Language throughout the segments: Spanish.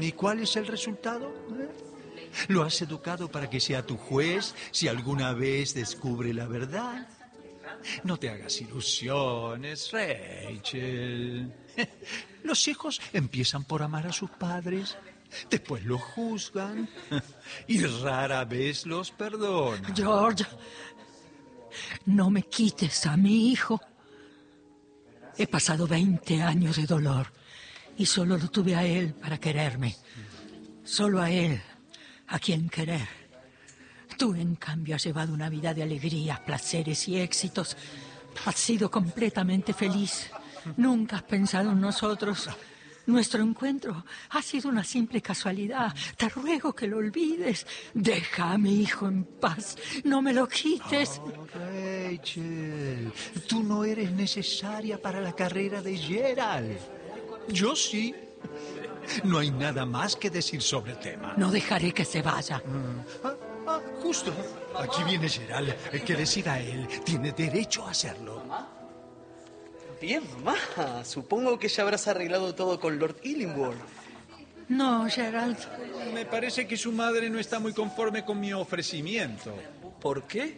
¿Y cuál es el resultado? ¿Lo has educado para que sea tu juez si alguna vez descubre la verdad? No te hagas ilusiones, Rachel. Los hijos empiezan por amar a sus padres, después los juzgan y rara vez los perdonan. George, no me quites a mi hijo. He pasado 20 años de dolor y solo lo tuve a él para quererme. Solo a él, a quien querer. Tú, en cambio, has llevado una vida de alegrías, placeres y éxitos. Has sido completamente feliz. Nunca has pensado en nosotros. Nuestro encuentro ha sido una simple casualidad. Te ruego que lo olvides. Deja a mi hijo en paz. No me lo quites. Oh, Rachel, tú no eres necesaria para la carrera de Gerald. Yo sí. No hay nada más que decir sobre el tema. No dejaré que se vaya. Justo. Aquí viene Gerald. El que decida él tiene derecho a hacerlo. Bien, mamá. Supongo que ya habrás arreglado todo con Lord Illingworth. No, Gerald. Me parece que su madre no está muy conforme con mi ofrecimiento. ¿Por qué?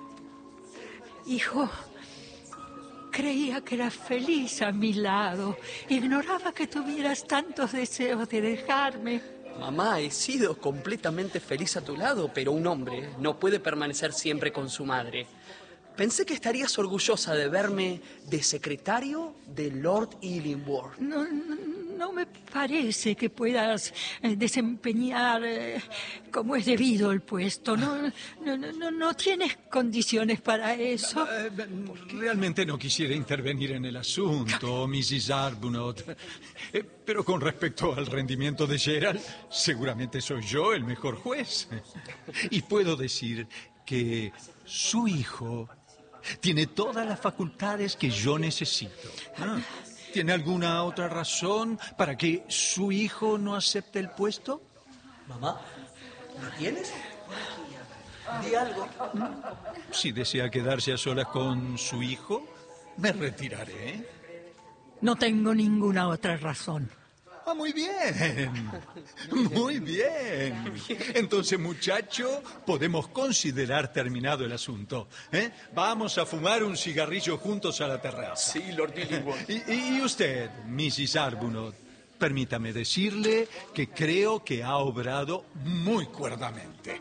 Hijo, creía que eras feliz a mi lado. Ignoraba que tuvieras tantos deseos de dejarme. Mamá, he sido completamente feliz a tu lado, pero un hombre no puede permanecer siempre con su madre. Pensé que estarías orgullosa de verme de secretario de Lord Illingworth. No me parece que puedas desempeñar como es debido el puesto. No tienes condiciones para eso. Realmente no quisiera intervenir en el asunto, Mrs. Arbuthnot. Pero con respecto al rendimiento de Gerald, seguramente soy yo el mejor juez. Y puedo decir que su hijo tiene todas las facultades que yo necesito. ¿Tiene alguna otra razón para que su hijo no acepte el puesto? Mamá, ¿lo tienes? Di algo. Si desea quedarse a solas con su hijo, me retiraré. No tengo ninguna otra razón. Muy bien. Muy bien. Entonces, muchacho, podemos considerar terminado el asunto. Vamos a fumar un cigarrillo juntos a la terraza. Sí, Lord Illingworth. Y usted, Mrs. Arbuthnot, permítame decirle que creo que ha obrado muy cuerdamente.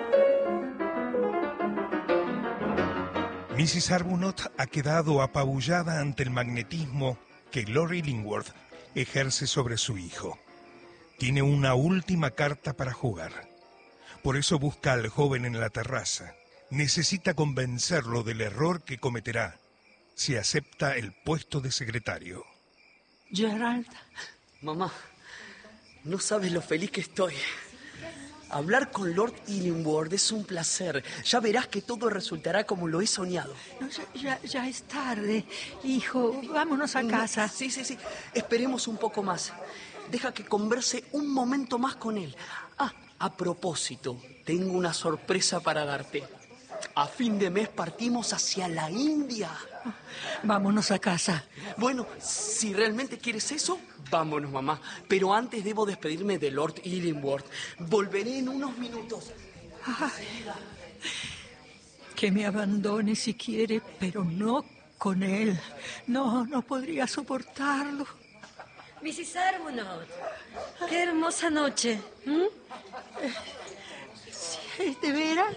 Mrs. Arbuthnot ha quedado apabullada ante el magnetismo que Lord Illingworth ejerce sobre su hijo. Tiene una última carta para jugar. Por eso busca al joven en la terraza. Necesita convencerlo del error que cometerá si acepta el puesto de secretario. Gerald. Mamá, no sabes lo feliz que estoy. Hablar con Lord Illingworth es un placer. Ya verás que todo resultará como lo he soñado. No, ya es tarde. Hijo, vámonos a casa. Sí. Esperemos un poco más. Deja que converse un momento más con él. A propósito, tengo una sorpresa para darte. A fin de mes partimos hacia la India. Vámonos a casa. Bueno, si realmente quieres eso, vámonos, mamá. Pero antes debo despedirme de Lord Illingworth. Volveré en unos minutos. Ay, que me abandone si quiere, pero no con él. No podría soportarlo. Mrs. Arbuthnot, qué hermosa noche. ¿Sí, de veras?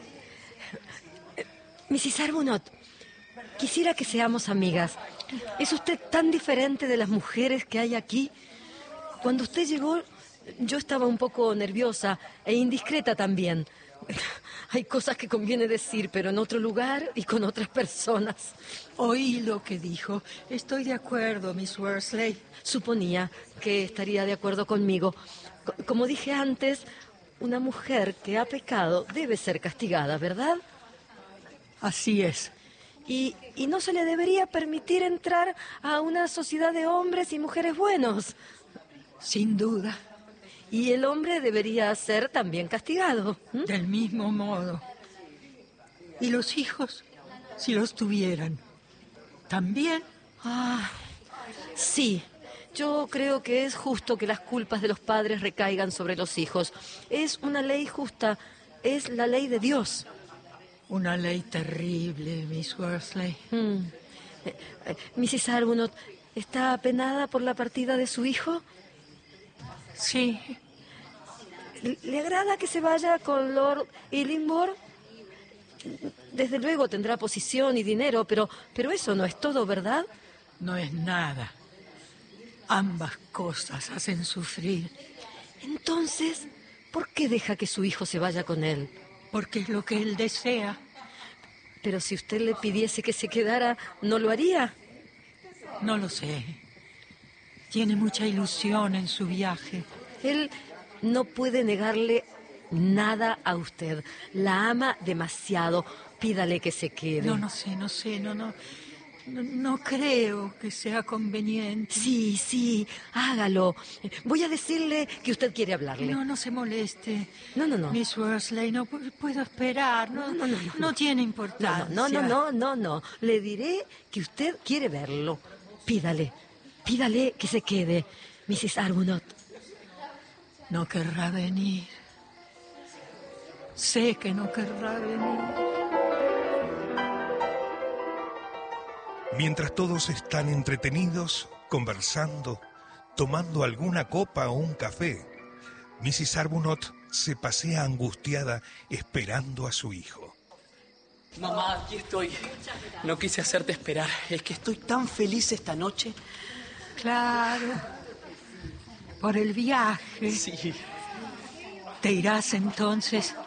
Mrs. Arbuthnot, quisiera que seamos amigas. ¿Es usted tan diferente de las mujeres que hay aquí? Cuando usted llegó, yo estaba un poco nerviosa e indiscreta también. Hay cosas que conviene decir, pero en otro lugar y con otras personas. Oí lo que dijo. Estoy de acuerdo, Miss Worsley. Suponía que estaría de acuerdo conmigo. Como dije antes, una mujer que ha pecado debe ser castigada, ¿verdad? Así es. Y no se le debería permitir entrar a una sociedad de hombres y mujeres buenos. Sin duda. Y el hombre debería ser también castigado. Del mismo modo. ¿Y los hijos, si los tuvieran, también? Sí, Yo creo que es justo que las culpas de los padres recaigan sobre los hijos. Es una ley justa, es la ley de Dios. Una ley terrible, Miss Worsley. Mrs. Arbuthnot, ¿está apenada por la partida de su hijo? Sí. ¿Le agrada que se vaya con Lord Illingworth? Desde luego tendrá posición y dinero, pero eso no es todo, ¿verdad? No es nada. Ambas cosas hacen sufrir. Entonces, ¿por qué deja que su hijo se vaya con él? Porque es lo que él desea. Pero si usted le pidiese que se quedara, ¿no lo haría? No lo sé. Tiene mucha ilusión en su viaje. Él no puede negarle nada a usted. La ama demasiado. Pídale que se quede. No sé, no creo que sea conveniente. Sí, hágalo. Voy a decirle que usted quiere hablarle. No se moleste. No. Miss Worsley, no puedo esperar. No tiene importancia. No. Le diré que usted quiere verlo. Pídale que se quede, Mrs. Arbuthnot. No querrá venir. Sé que no querrá venir. Mientras todos están entretenidos, conversando, tomando alguna copa o un café, Mrs. Arbuthnot se pasea angustiada esperando a su hijo. Mamá, aquí estoy. No quise hacerte esperar. Es que estoy tan feliz esta noche. Claro. Por el viaje. Sí. ¿Te irás entonces?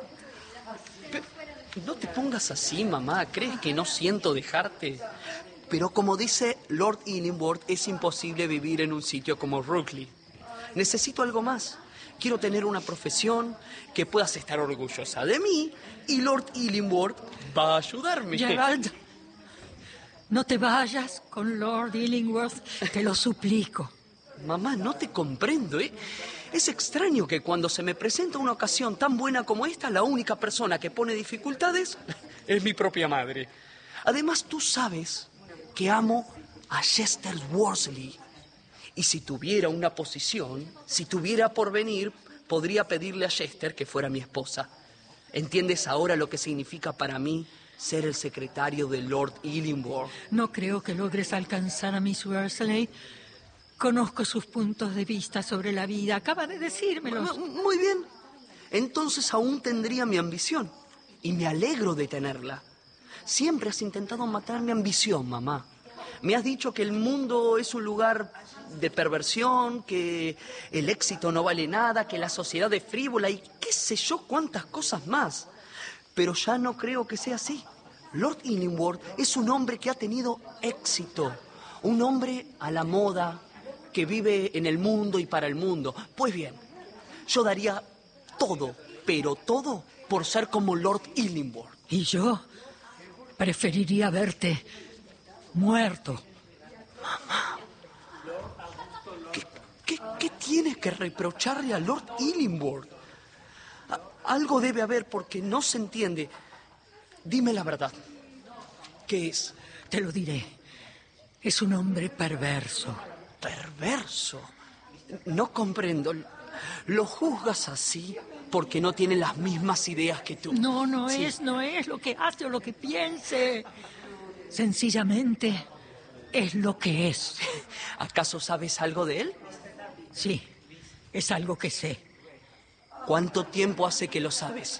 Pero no te pongas así, mamá. ¿Crees que no siento dejarte? Pero como dice Lord Illingworth, es imposible vivir en un sitio como Rookley. Necesito algo más. Quiero tener una profesión, que puedas estar orgullosa de mí, y Lord Illingworth va a ayudarme. Gerald, no te vayas con Lord Illingworth, te lo suplico. Mamá, no te comprendo, ¿eh? Es extraño que cuando se me presenta una ocasión tan buena como esta, la única persona que pone dificultades es mi propia madre. Además, tú sabes que amo a Chester Worsley. Y si tuviera una posición, si tuviera porvenir, podría pedirle a Chester que fuera mi esposa. ¿Entiendes ahora lo que significa para mí ser el secretario de Lord Illingworth? No creo que logres alcanzar a Miss Worsley. Conozco sus puntos de vista sobre la vida. Acaba de decírmelos. Muy bien. Entonces aún tendría mi ambición. Y me alegro de tenerla. Siempre has intentado matar mi ambición, mamá. Me has dicho que el mundo es un lugar de perversión, que el éxito no vale nada, que la sociedad es frívola y qué sé yo cuántas cosas más. Pero ya no creo que sea así. Lord Illingworth es un hombre que ha tenido éxito. Un hombre a la moda, que vive en el mundo y para el mundo. Pues bien, yo daría todo, pero todo, por ser como Lord Illingworth. Y yo preferiría verte muerto. Mamá, ¿qué tienes que reprocharle a Lord Illingworth? Algo debe haber porque no se entiende. Dime la verdad. ¿Qué es? Te lo diré. Es un hombre perverso. ¿Perverso? No comprendo. ¿Lo juzgas así porque no tiene las mismas ideas que tú? No Sí. no es lo que hace o lo que piense. Sencillamente es lo que es. ¿Acaso sabes algo de él? Sí, es algo que sé. ¿Cuánto tiempo hace que lo sabes?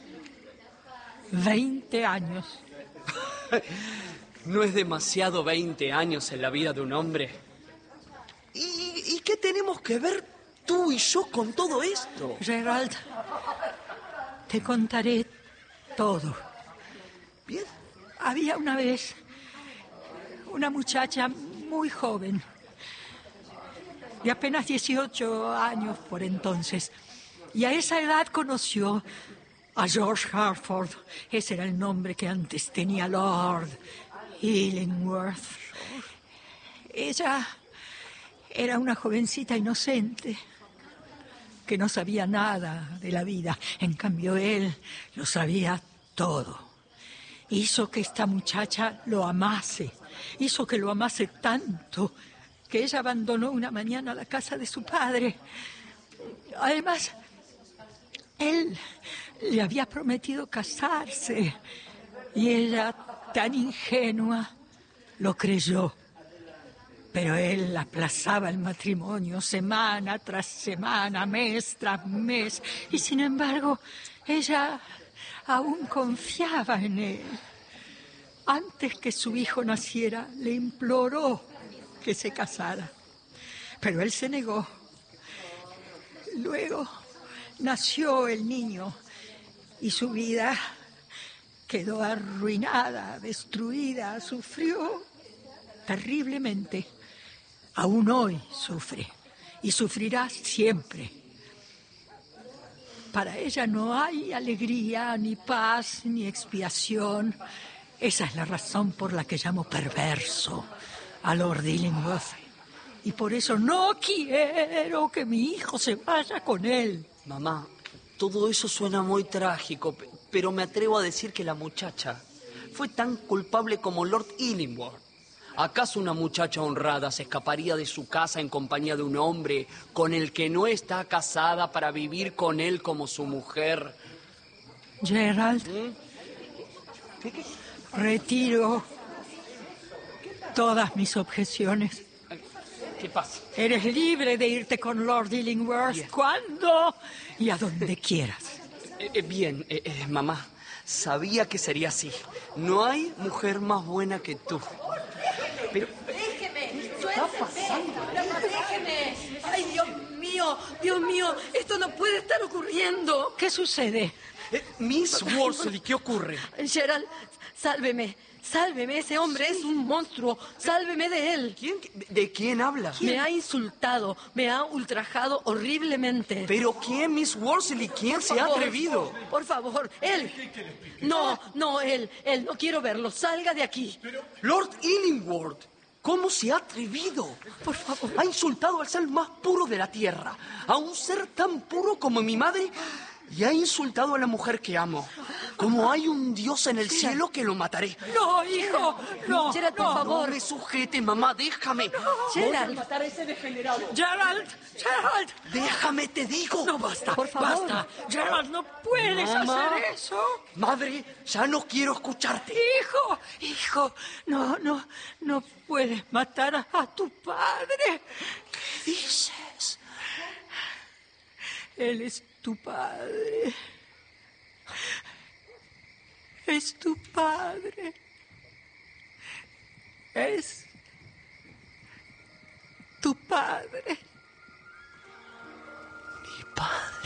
20 años. ¿No es demasiado 20 años en la vida de un hombre? ¿Y qué tenemos que ver tú y yo con todo esto? Gerald, te contaré todo. Bien. Había una vez una muchacha muy joven, de apenas 18 años por entonces, y a esa edad conoció a George Harford. Ese era el nombre que antes tenía Lord Illingworth. Ella era una jovencita inocente que no sabía nada de la vida. En cambio, él lo sabía todo. Hizo que esta muchacha lo amase. Hizo que lo amase tanto que ella abandonó una mañana la casa de su padre. Además, él le había prometido casarse y ella, tan ingenua, lo creyó. Pero él aplazaba el matrimonio semana tras semana, mes tras mes, y sin embargo, ella aún confiaba en él. Antes que su hijo naciera, le imploró que se casara, pero él se negó. Luego nació el niño y su vida quedó arruinada, destruida, sufrió terriblemente. Aún hoy sufre y sufrirá siempre. Para ella no hay alegría, ni paz, ni expiación. Esa es la razón por la que llamo perverso a Lord Illingworth. Y por eso no quiero que mi hijo se vaya con él. Mamá, todo eso suena muy trágico, pero me atrevo a decir que la muchacha fue tan culpable como Lord Illingworth. ¿Acaso una muchacha honrada se escaparía de su casa en compañía de un hombre con el que no está casada para vivir con él como su mujer? Gerald, retiro todas mis objeciones. ¿Qué pasa? Eres libre de irte con Lord Illingworth cuando y a donde quieras. Bien, mamá, sabía que sería así. No hay mujer más buena que tú. Pero... ¡Déjeme! ¡Suélteme! ¡Déjeme! ¡Ay, Dios mío! Esto no puede estar ocurriendo. ¿Qué sucede? Miss Worsley, ¿qué ocurre? Gerald, sálveme. Sálveme, ese hombre es un monstruo. Sálveme de él. ¿De quién habla? Me ha insultado, me ha ultrajado horriblemente. ¿Pero quién, Miss Worsley? ¿Quién se ha atrevido? Por favor, él. No, él. No quiero verlo. Salga de aquí. Lord Illingworth. ¿Cómo se ha atrevido? Por favor. Ha insultado al ser más puro de la tierra. A un ser tan puro como mi madre. Y ha insultado a la mujer que amo. Como hay un Dios en el cielo que lo mataré. No, hijo, no. Gerald, por favor. No me sujete, mamá, déjame. Gerald. Voy a matar a ese degenerado. Gerald. Déjame, te digo. No, basta, por favor. basta. Gerald, no puedes hacer eso. Madre, ya no quiero escucharte. Hijo, no puedes matar a tu padre. ¿Qué dices? Él es tu padre. Es tu padre. Es tu padre. Mi padre.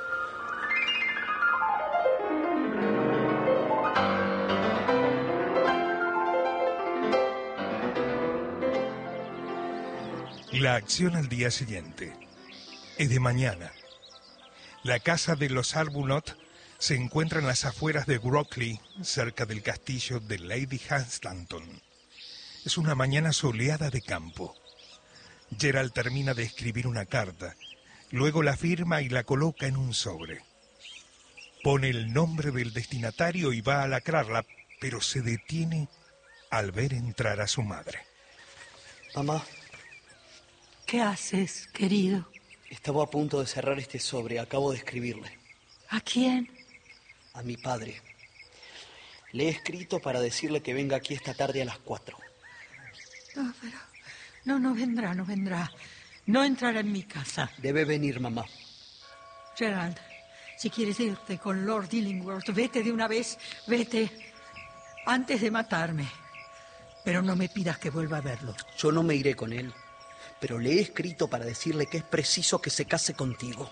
La acción al día siguiente es de mañana. La casa de los Arbuthnot se encuentra en las afueras de Grokeley, cerca del castillo de Lady Hunstanton. Es una mañana soleada de campo. Gerald termina de escribir una carta, luego la firma y la coloca en un sobre. Pone el nombre del destinatario y va a lacrarla, pero se detiene al ver entrar a su madre. Mamá, ¿Qué haces, querido? estaba a punto de cerrar este sobre. Acabo de escribirle. ¿A quién? A mi padre. Le he escrito para decirle que venga aquí esta tarde a las 4. No, pero... No vendrá. No entrará en mi casa. Debe venir, mamá. Gerald, si quieres irte con Lord Illingworth, vete de una vez, vete antes de matarme. Pero no me pidas que vuelva a verlo. Yo no me iré con él, pero le he escrito para decirle que es preciso que se case contigo.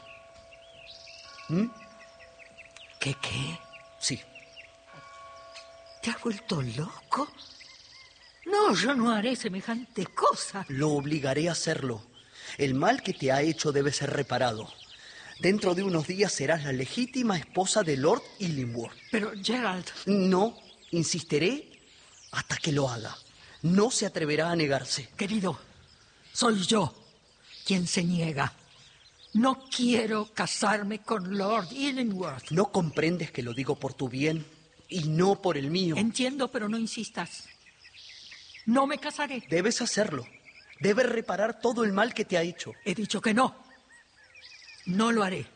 ¿Qué? Sí. ¿Te has vuelto loco? No, yo no haré semejante cosa. Lo obligaré a hacerlo. El mal que te ha hecho debe ser reparado. Dentro de unos días serás la legítima esposa de Lord Illingworth. Pero, Gerald... No, insistiré hasta que lo haga. No se atreverá a negarse. Querido, soy yo quien se niega. No quiero casarme con Lord Illingworth. ¿No comprendes que lo digo por tu bien y no por el mío? Entiendo, pero no insistas. No me casaré. Debes hacerlo. Debes reparar todo el mal que te ha hecho. He dicho que no. No lo haré.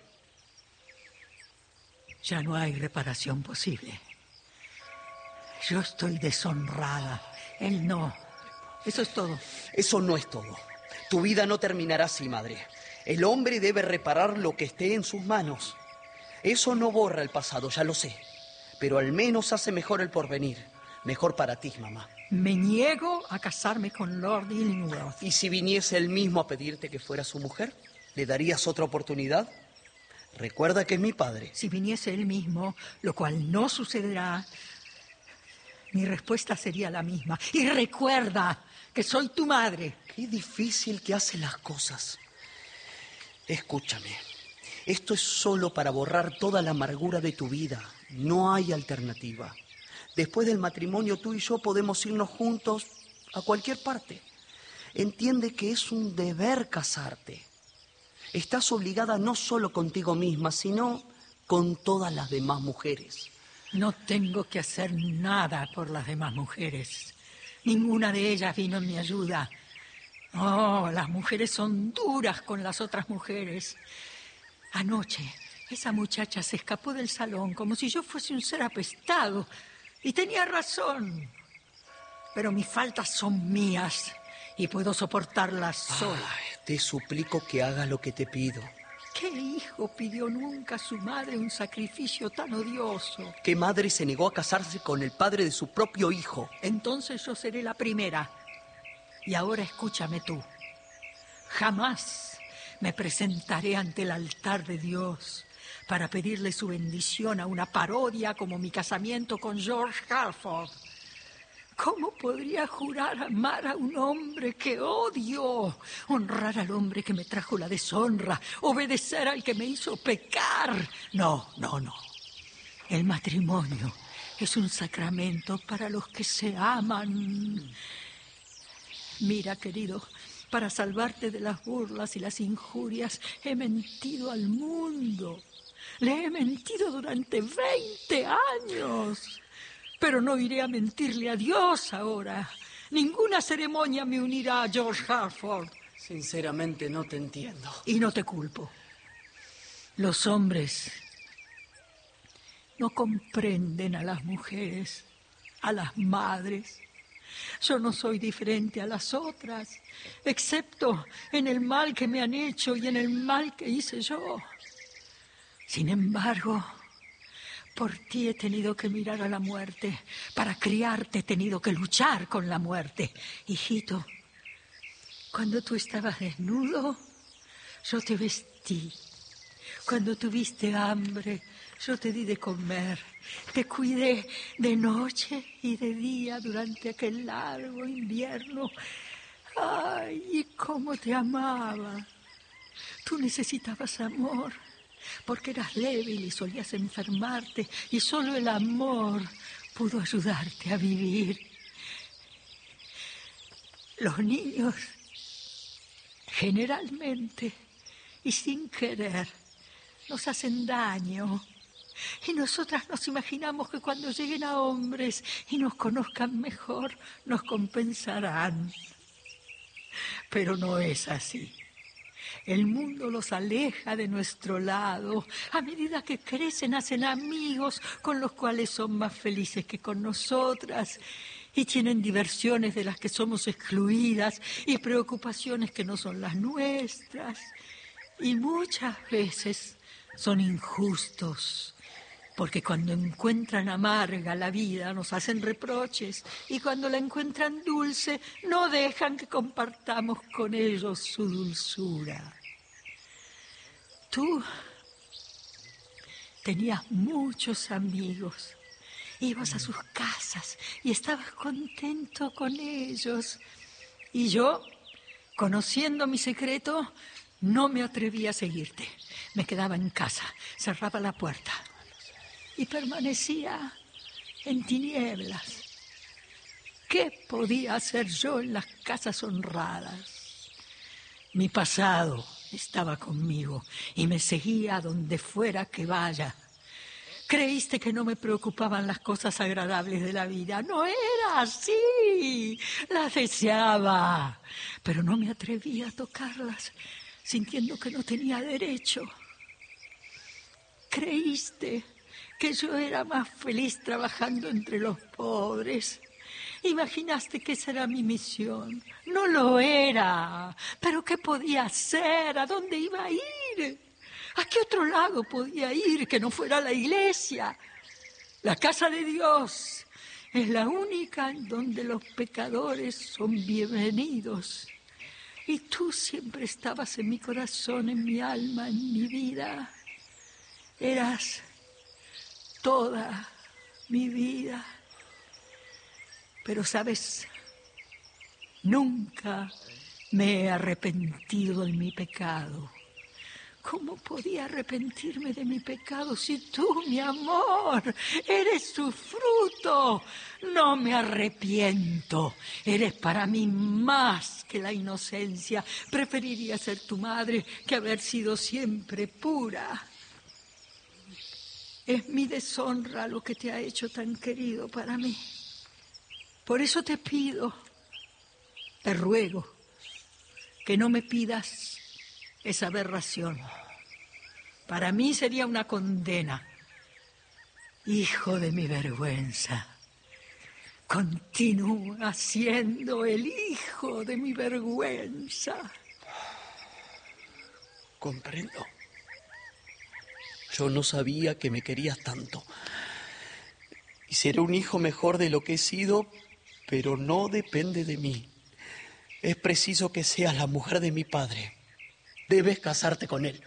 Ya no hay reparación posible. Yo estoy deshonrada. Él no. Eso es todo. Eso no es todo. Tu vida no terminará así, madre. El hombre debe reparar lo que esté en sus manos. Eso no borra el pasado, ya lo sé. Pero al menos hace mejor el porvenir. Mejor para ti, mamá. Me niego a casarme con Lord Illingworth. ¿Y si viniese él mismo a pedirte que fuera su mujer? ¿Le darías otra oportunidad? Recuerda que es mi padre. Si viniese él mismo, lo cual no sucederá, mi respuesta sería la misma. Y recuerda que soy tu madre. Qué difícil que hace las cosas. Escúchame. Esto es solo para borrar toda la amargura de tu vida. No hay alternativa. Después del matrimonio, tú y yo podemos irnos juntos a cualquier parte. Entiende que es un deber casarte. Estás obligada no solo contigo misma, sino con todas las demás mujeres. No tengo que hacer nada por las demás mujeres. Ninguna de ellas vino en mi ayuda. Oh, las mujeres son duras con las otras mujeres. Anoche, esa muchacha se escapó del salón como si yo fuese un ser apestado. Y tenía razón. Pero mis faltas son mías y puedo soportarlas sola. Te suplico que hagas lo que te pido. ¿Qué hijo pidió nunca a su madre un sacrificio tan odioso? ¿Qué madre se negó a casarse con el padre de su propio hijo? Entonces yo seré la primera. Y ahora escúchame tú. Jamás me presentaré ante el altar de Dios para pedirle su bendición a una parodia como mi casamiento con George Halford. ¿Cómo podría jurar amar a un hombre que odio? Honrar al hombre que me trajo la deshonra, obedecer al que me hizo pecar. No. El matrimonio es un sacramento para los que se aman. Mira, querido, para salvarte de las burlas y las injurias, he mentido al mundo. Le he mentido durante 20 años. Pero no iré a mentirle a Dios ahora. Ninguna ceremonia me unirá a George Halford. Sinceramente no te entiendo. Y no te culpo. Los hombres no comprenden a las mujeres, a las madres. Yo no soy diferente a las otras, excepto en el mal que me han hecho y en el mal que hice yo. Sin embargo, por ti he tenido que mirar a la muerte. Para criarte he tenido que luchar con la muerte. Hijito, cuando tú estabas desnudo, yo te vestí. Cuando tuviste hambre, yo te di de comer. Te cuidé de noche y de día durante aquel largo invierno. ¡Ay, y cómo te amaba! Tú necesitabas amor, porque eras débil y solías enfermarte, y solo el amor pudo ayudarte a vivir. Los niños, generalmente y sin querer, nos hacen daño. Y nosotras nos imaginamos que cuando lleguen a hombres y nos conozcan mejor, nos compensarán. Pero no es así. El mundo los aleja de nuestro lado. A medida que crecen, hacen amigos con los cuales son más felices que con nosotras. Y tienen diversiones de las que somos excluidas y preocupaciones que no son las nuestras. Y muchas veces son injustos, porque cuando encuentran amarga la vida nos hacen reproches y cuando la encuentran dulce no dejan que compartamos con ellos su dulzura. Tú tenías muchos amigos, ibas a sus casas y estabas contento con ellos. Y yo, conociendo mi secreto, no me atreví a seguirte. Me quedaba en casa, cerraba la puerta y permanecía en tinieblas. ¿Qué podía hacer yo en las casas honradas? Mi pasado estaba conmigo y me seguía a donde fuera que vaya. Creíste que no me preocupaban las cosas agradables de la vida. No era Sí, las deseaba, pero no me atrevía a tocarlas, sintiendo que no tenía derecho. Creíste que yo era más feliz trabajando entre los pobres. Imaginaste que esa era mi misión. No lo era. ¿Pero qué podía hacer? ¿A dónde iba a ir? ¿A qué otro lado podía ir que no fuera la iglesia? La casa de Dios es la única en donde los pecadores son bienvenidos. Y tú siempre estabas en mi corazón, en mi alma, en mi vida. Eras toda mi vida. Pero, ¿sabes? Nunca me he arrepentido de mi pecado. ¿Cómo podía arrepentirme de mi pecado si tú, mi amor, eres su fruto? No me arrepiento. Eres para mí más que la inocencia. Preferiría ser tu madre que haber sido siempre pura. Es mi deshonra lo que te ha hecho tan querido para mí. Por eso te pido, te ruego, que no me pidas esa aberración. Para mí sería una condena. Hijo de mi vergüenza, continúa siendo el hijo de mi vergüenza. Comprendo. Yo no sabía que me querías tanto. Y seré un hijo mejor de lo que he sido, pero no depende de mí. Es preciso que seas la mujer de mi padre. Debes casarte con él.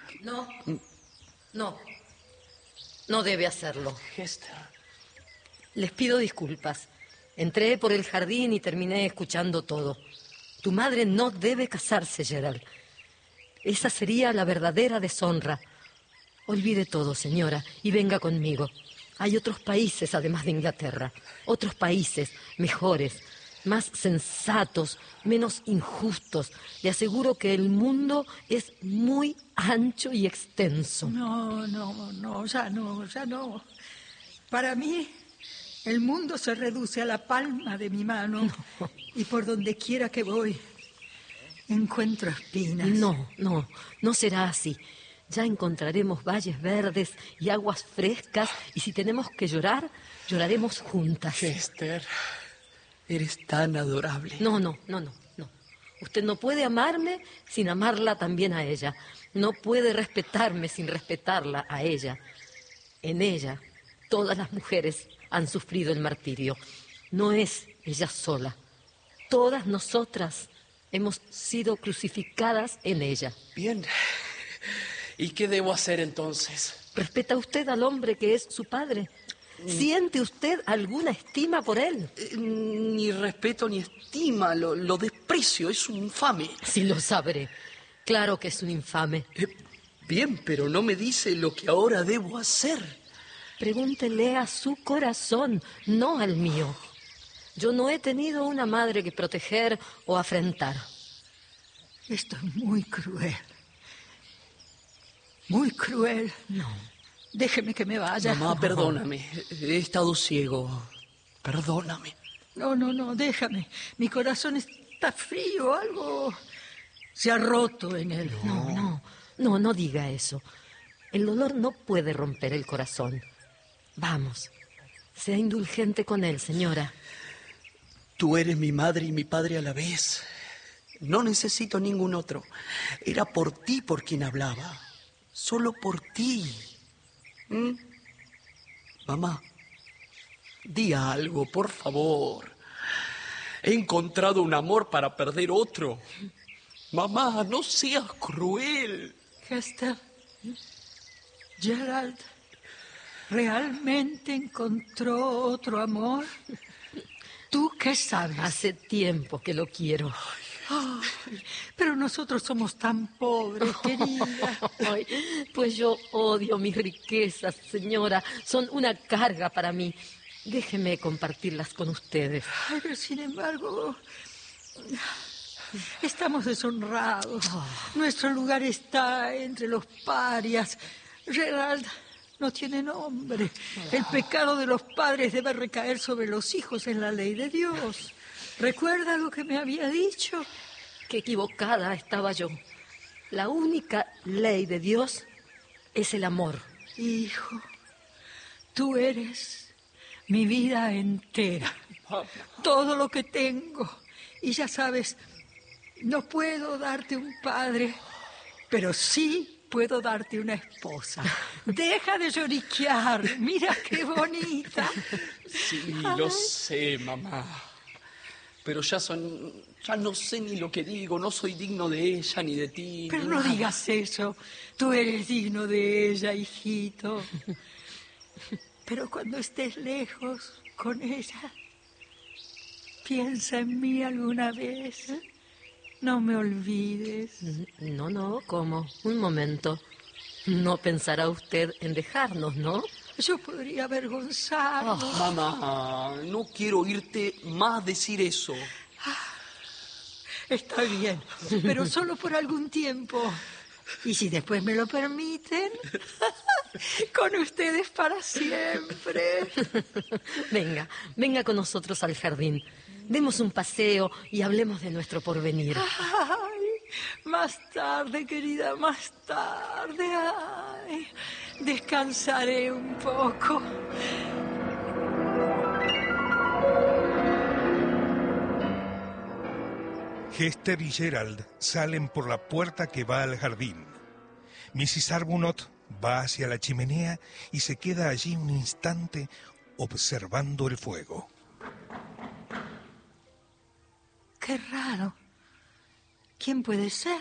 No debe hacerlo. Hester. Les pido disculpas. Entré por el jardín y terminé escuchando todo. Tu madre no debe casarse, Gerald. Esa sería la verdadera deshonra. Olvide todo, señora, y venga conmigo. Hay otros países, además de Inglaterra. Otros países mejores, más sensatos, menos injustos. Le aseguro que el mundo es muy ancho y extenso. No, ya no. Para mí, el mundo se reduce a la palma de mi mano. No. Y por donde quiera que voy, encuentro espinas. No será así. Ya encontraremos valles verdes y aguas frescas, y si tenemos que llorar, lloraremos juntas. Hester, eres tan adorable. No. Usted no puede amarme sin amarla también a ella. No puede respetarme sin respetarla a ella. En ella, todas las mujeres han sufrido el martirio. No es ella sola. Todas nosotras hemos sido crucificadas en ella. Bien. ¿Y qué debo hacer entonces? ¿Respeta usted al hombre que es su padre? ¿Siente usted alguna estima por él? Ni respeto ni estima, lo desprecio, es un infame. Sí, lo sabré. Claro que es un infame. Bien, pero no me dice lo que ahora debo hacer. Pregúntele a su corazón, no al mío. Yo no he tenido una madre que proteger o afrentar. Esto es muy cruel. Muy cruel. No. Déjeme que me vaya. Mamá, perdóname. He estado ciego. Perdóname. No, déjame. Mi corazón está frío, algo se ha roto en él. No diga eso. El dolor no puede romper el corazón. Vamos, sea indulgente con él, señora. Tú eres mi madre y mi padre a la vez. No necesito ningún otro. Era por ti por quien hablaba. Solo por ti. Mamá, di algo, por favor. He encontrado un amor para perder otro. Mamá, no seas cruel. Hester, Gerald, ¿realmente encontró otro amor? ¿Tú qué sabes? Hace tiempo que lo quiero. Ay, pero nosotros somos tan pobres, querida. Ay, pues yo odio mis riquezas, señora. Son una carga para mí. Déjeme compartirlas con ustedes. Ay, pero sin embargo, estamos deshonrados. Nuestro lugar está entre los parias. Gerald, no tiene nombre. El pecado de los padres debe recaer sobre los hijos en la ley de Dios. ¿Recuerda lo que me había dicho? Qué equivocada estaba yo. La única ley de Dios es el amor. Hijo, tú eres mi vida entera, todo lo que tengo. Y ya sabes, no puedo darte un padre, pero sí puedo darte una esposa. Deja de lloriquear, mira qué bonita. Sí, lo sé, mamá. Pero ya no sé ni lo que digo, no soy digno de ella ni de ti. Pero ni no nada. digas eso, tú eres digno de ella, hijito. Pero cuando estés lejos con ella, piensa en mí alguna vez. No me olvides. No, ¿cómo? Un momento. No pensará usted en dejarnos, ¿no? Yo podría avergonzarlo. Mamá, no quiero oírte más decir eso. Está bien, pero solo por algún tiempo. Y si después me lo permiten, con ustedes para siempre. Venga con nosotros al jardín. Demos un paseo y hablemos de nuestro porvenir. Ay, más tarde, querida, más tarde. Ay, descansaré un poco. Hester y Gerald salen por la puerta que va al jardín. Mrs. Arbuthnot va hacia la chimenea y se queda allí un instante observando el fuego. Qué raro. ¿Quién puede ser?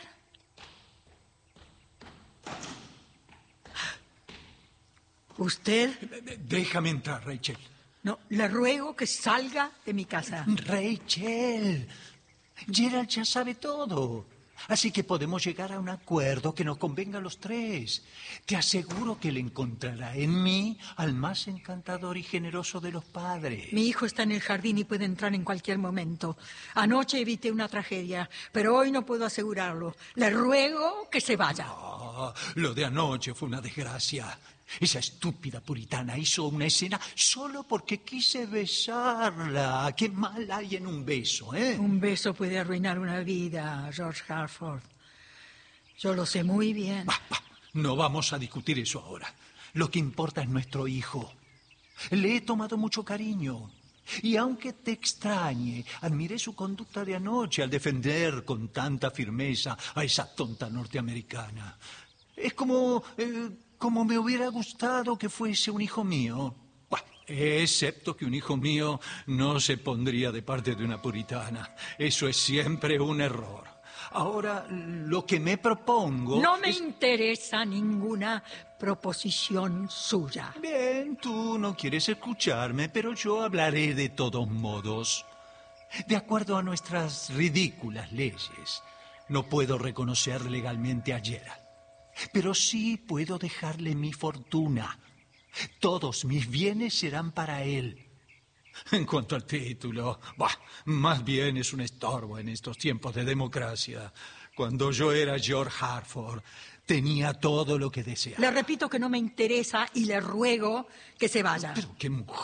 ¿Usted? Déjame entrar, Rachel. No, le ruego que salga de mi casa. Rachel, Gerald ya sabe todo. Así que podemos llegar a un acuerdo que nos convenga a los tres. Te aseguro que él encontrará en mí al más encantador y generoso de los padres. Mi hijo está en el jardín y puede entrar en cualquier momento. Anoche evité una tragedia, pero hoy no puedo asegurarlo. Le ruego que se vaya. Ah, lo de anoche fue una desgracia. Esa estúpida puritana hizo una escena solo porque quise besarla. ¿Qué mal hay en un beso, eh? Un beso puede arruinar una vida, George Harford. Yo lo sé muy bien. No vamos a discutir eso ahora. Lo que importa es nuestro hijo. Le he tomado mucho cariño. Y aunque te extrañe, admiré su conducta de anoche al defender con tanta firmeza a esa tonta norteamericana. Es como me hubiera gustado que fuese un hijo mío. Bueno, excepto que un hijo mío no se pondría de parte de una puritana. Eso es siempre un error. Ahora, lo que me propongo... No me interesa ninguna proposición suya. Bien, tú no quieres escucharme, pero yo hablaré de todos modos. De acuerdo a nuestras ridículas leyes, no puedo reconocer legalmente a Gerald. Pero sí puedo dejarle mi fortuna. Todos mis bienes serán para él. En cuanto al título, más bien es un estorbo en estos tiempos de democracia. Cuando yo era George Harford, tenía todo lo que deseaba. Le repito que no me interesa y le ruego que se vaya. Pero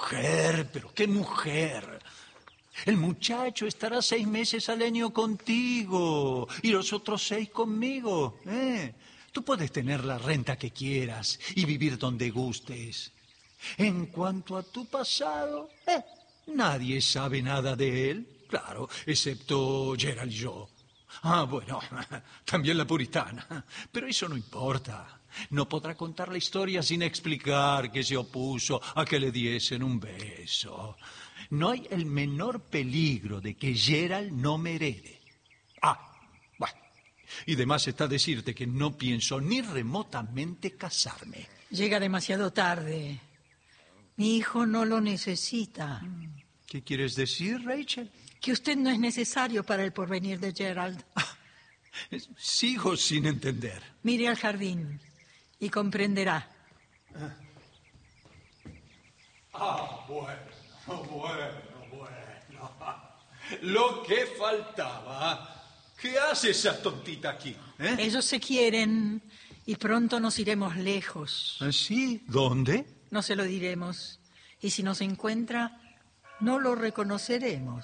qué mujer. El muchacho estará 6 meses al año contigo y los otros 6 conmigo, ¿eh? Tú puedes tener la renta que quieras y vivir donde gustes. En cuanto a tu pasado, nadie sabe nada de él, claro, excepto Gerald y yo. Bueno, también la puritana, pero eso no importa. No podrá contar la historia sin explicar que se opuso a que le diesen un beso. No hay el menor peligro de que Gerald no me herede. Y de más está decirte que no pienso ni remotamente casarme. Llega demasiado tarde. Mi hijo no lo necesita. ¿Qué quieres decir, Rachel? Que usted no es necesario para el porvenir de Gerald. Sigo sin entender. Mire al jardín y comprenderá. Bueno. Lo que faltaba. ¿Qué hace esa tontita aquí? Ellos se quieren Y pronto nos iremos lejos. ¿Sí? ¿Dónde? No se lo diremos. Y si nos encuentra, no lo reconoceremos.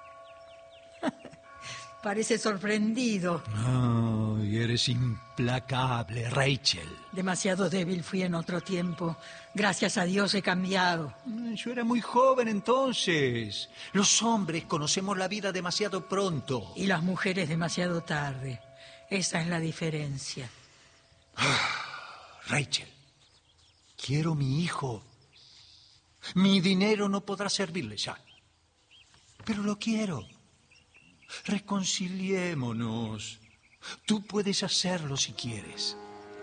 Parece sorprendido. No, y eres implacable, Rachel. Demasiado débil fui en otro tiempo. Gracias a Dios he cambiado. Yo era muy joven entonces. Los hombres conocemos la vida demasiado pronto. Y las mujeres demasiado tarde. Esa es la diferencia. Rachel, quiero mi hijo. Mi dinero no podrá servirle ya. Pero lo quiero. Reconciliémonos. Tú puedes hacerlo si quieres.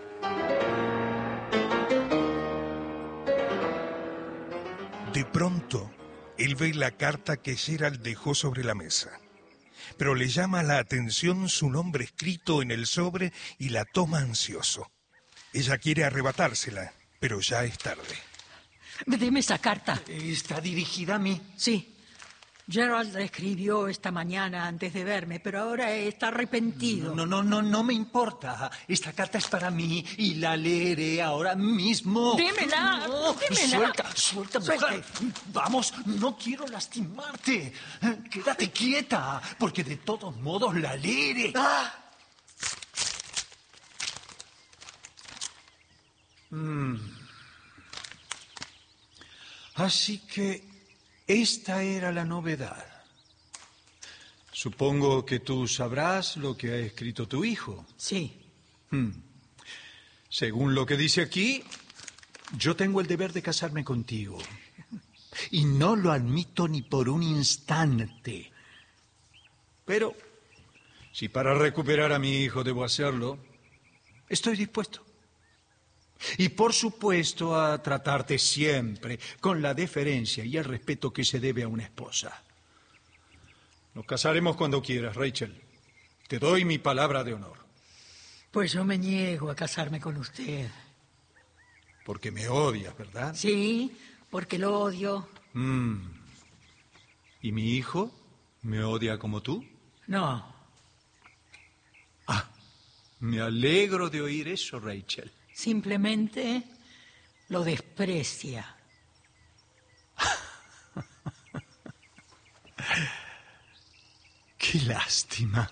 De pronto, él ve la carta que Gerald dejó sobre la mesa. Pero le llama la atención su nombre escrito en el sobre y la toma ansioso. Ella quiere arrebatársela, pero ya es tarde. Deme esa carta. ¿Está dirigida a mí? Sí. Gerald la escribió esta mañana antes de verme, pero ahora está arrepentido. No me importa. Esta carta es para mí y la leeré ahora mismo. ¡Démela! No, ¡Démela! Suelta, Suelte. mujer. Vamos, no quiero lastimarte. Quédate quieta, porque de todos modos la leeré. Así que esta era la novedad. Supongo que tú sabrás lo que ha escrito tu hijo. Sí. Según lo que dice aquí, yo tengo el deber de casarme contigo. Y no lo admito ni por un instante. Pero, si para recuperar a mi hijo debo hacerlo, estoy dispuesto. Y por supuesto a tratarte siempre con la deferencia y el respeto que se debe a una esposa. Nos casaremos cuando quieras, Rachel. Te doy mi palabra de honor. Pues yo me niego a casarme con usted. Porque me odias, ¿verdad? Sí, porque lo odio. ¿Y mi hijo me odia como tú? No, Me alegro de oír eso, Rachel. simplemente lo desprecia. Qué lástima.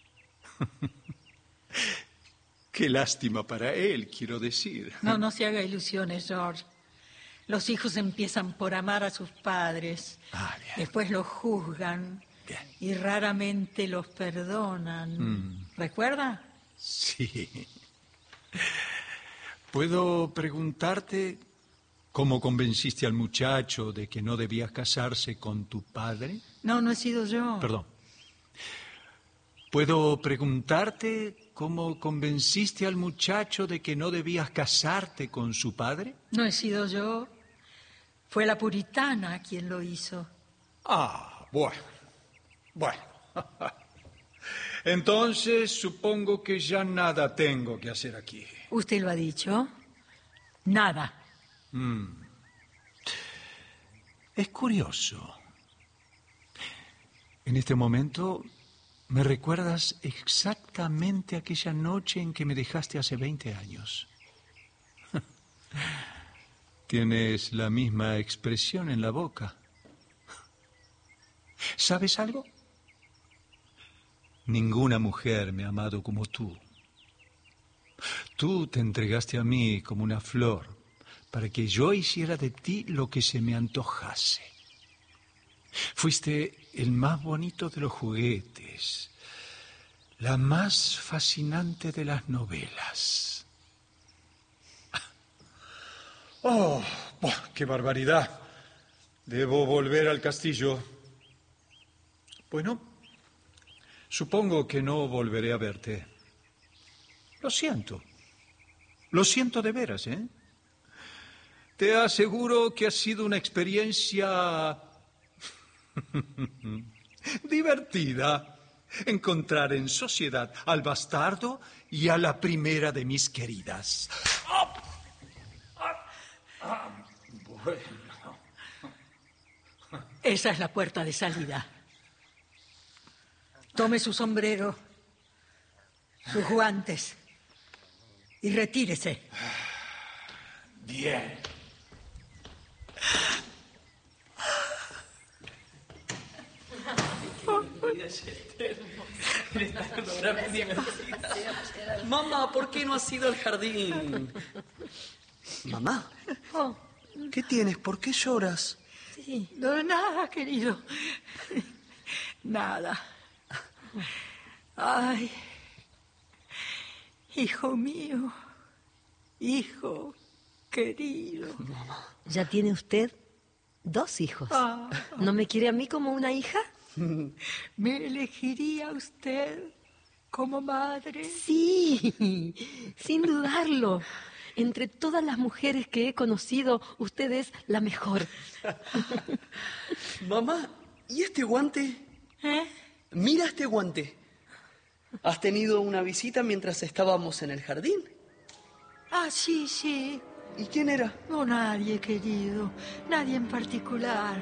Qué lástima para él, quiero decir. No se haga ilusiones, George. Los hijos empiezan por amar a sus padres. Bien. Después los juzgan. Bien. Y raramente los perdonan. ¿Recuerda? Sí. ¿Puedo preguntarte cómo convenciste al muchacho de que no debía casarse con tu padre? No he sido yo. Perdón. ¿Puedo preguntarte cómo convenciste al muchacho de que no debías casarte con su padre? No he sido yo. Fue la puritana quien lo hizo. Bueno. Entonces supongo que ya nada tengo que hacer aquí. ¿Usted lo ha dicho? Nada. Es curioso. En este momento me recuerdas exactamente aquella noche en que me dejaste hace 20 años. Tienes la misma expresión en la boca. ¿Sabes algo? Ninguna mujer me ha amado como tú. Tú te entregaste a mí como una flor para que yo hiciera de ti lo que se me antojase. Fuiste el más bonito de los juguetes, la más fascinante de las novelas. ¡Qué barbaridad! Debo volver al castillo. Bueno, supongo que no volveré a verte. Lo siento de veras, ¿eh? Te aseguro que ha sido una experiencia divertida encontrar en sociedad al bastardo y a la primera de mis queridas. Esa es la puerta de salida. Tome su sombrero, sus guantes. y retírese. Bien. Mamá, ¿por qué no has ido al jardín? Mamá, Oh, ¿qué tienes? ¿Por qué lloras? sí. No, nada, querido. Nada. Ay, hijo mío, hijo querido. Ya tiene usted 2 hijos. Ah. ¿No me quiere a mí como una hija? ¿Me elegiría usted como madre? Sí, sin dudarlo. Entre todas las mujeres que he conocido, usted es la mejor. Mamá, ¿y este guante? ¿Eh? Mira este guante. ¿Has tenido una visita mientras estábamos en el jardín? Ah, sí, sí. ¿Y quién era? No, nadie, querido. Nadie en particular.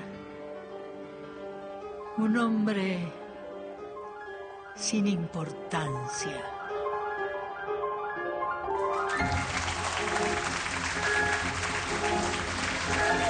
Un hombre sin importancia.